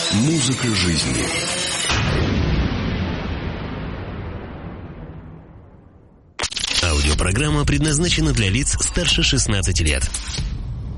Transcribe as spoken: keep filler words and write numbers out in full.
Музыка жизни. Аудиопрограмма предназначена для лиц старше шестнадцати лет.